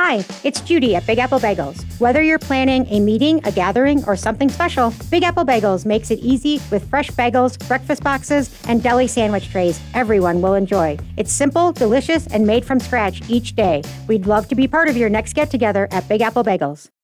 Hi, it's Judy at Big Apple Bagels. Whether you're planning a meeting, a gathering, or something special, Big Apple Bagels makes it easy with fresh bagels, breakfast boxes, and deli sandwich trays everyone will enjoy. It's simple, delicious, and made from scratch each day. We'd love to be part of your next get-together at Big Apple Bagels.